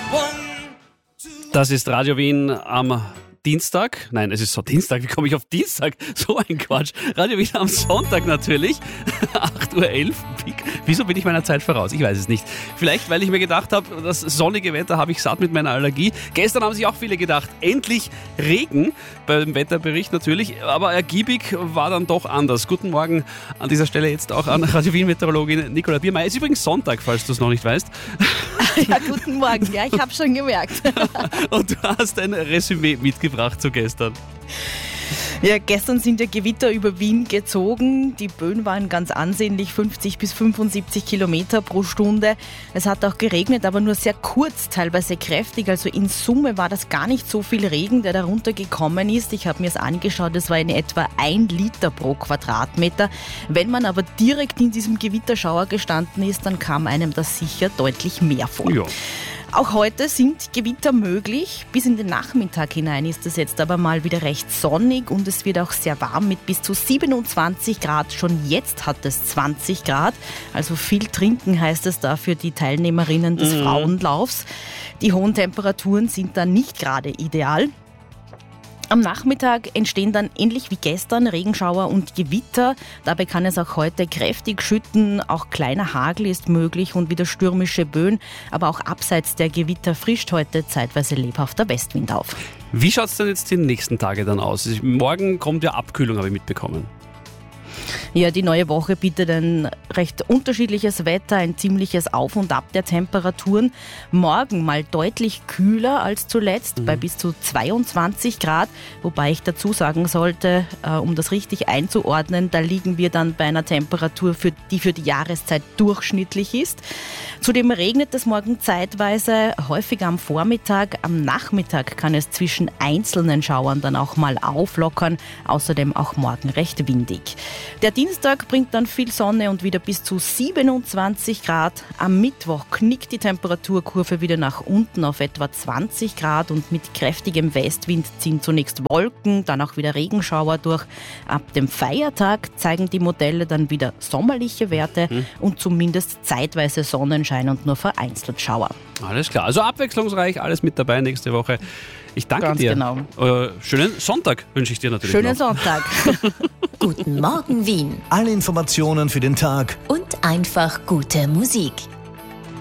Das ist Radio Wien am Dienstag. Nein, es ist so Dienstag. Wie komme ich auf Dienstag? So ein Quatsch. Radio Wien am Sonntag natürlich. 8:11 Uhr. Wieso bin ich meiner Zeit voraus? Ich weiß es nicht. Vielleicht, weil ich mir gedacht habe, das sonnige Wetter habe ich satt mit meiner Allergie. Gestern haben sich auch viele gedacht, endlich Regen. Beim Wetterbericht natürlich. Aber ergiebig war dann doch anders. Guten Morgen an dieser Stelle jetzt auch an Radio Wien Meteorologin Nicola Biermeier. Es ist übrigens Sonntag, falls du es noch nicht weißt. Ja, guten Morgen. Ja, ich habe schon gemerkt. Und du hast ein Resümee mitgebracht zu gestern. Ja, gestern sind ja Gewitter über Wien gezogen. Die Böen waren ganz ansehnlich, 50 bis 75 Kilometer pro Stunde. Es hat auch geregnet, aber nur sehr kurz, teilweise kräftig. Also in Summe war das gar nicht so viel Regen, der darunter gekommen ist. Ich habe mir es angeschaut, es war in etwa 1 Liter pro Quadratmeter. Wenn man aber direkt in diesem Gewitterschauer gestanden ist, dann kam einem das sicher deutlich mehr vor. Ja. Auch heute sind Gewitter möglich. Bis in den Nachmittag hinein ist es jetzt aber mal wieder recht sonnig und es wird auch sehr warm mit bis zu 27 Grad. Schon jetzt hat es 20 Grad. Also viel trinken heißt es da für die Teilnehmerinnen des Frauenlaufs. Die hohen Temperaturen sind dann nicht gerade ideal. Am Nachmittag entstehen dann ähnlich wie gestern Regenschauer und Gewitter. Dabei kann es auch heute kräftig schütten. Auch kleiner Hagel ist möglich und wieder stürmische Böen. Aber auch abseits der Gewitter frischt heute zeitweise lebhafter Westwind auf. Wie schaut es denn jetzt die nächsten Tage dann aus? Morgen kommt ja Abkühlung, habe ich mitbekommen. Ja, die neue Woche bietet ein recht unterschiedliches Wetter, ein ziemliches Auf und Ab der Temperaturen. Morgen mal deutlich kühler als zuletzt, bei bis zu 22 Grad. Wobei ich dazu sagen sollte, um das richtig einzuordnen, da liegen wir dann bei einer Temperatur, die für die Jahreszeit durchschnittlich ist. Zudem regnet es morgen zeitweise, häufig am Vormittag. Am Nachmittag kann es zwischen einzelnen Schauern dann auch mal auflockern. Außerdem auch morgen recht windig. Der Dienstag bringt dann viel Sonne und wieder bis zu 27 Grad. Am Mittwoch knickt die Temperaturkurve wieder nach unten auf etwa 20 Grad und mit kräftigem Westwind ziehen zunächst Wolken, dann auch wieder Regenschauer durch. Ab dem Feiertag zeigen die Modelle dann wieder sommerliche Werte und zumindest zeitweise Sonnenschein und nur vereinzelt Schauer. Alles klar, also abwechslungsreich, alles mit dabei nächste Woche. Ich danke dir. Ganz genau. Schönen Sonntag wünsche ich dir natürlich Schönen noch. Sonntag. Guten Morgen Wien Alle Informationen für den Tag und einfach gute Musik.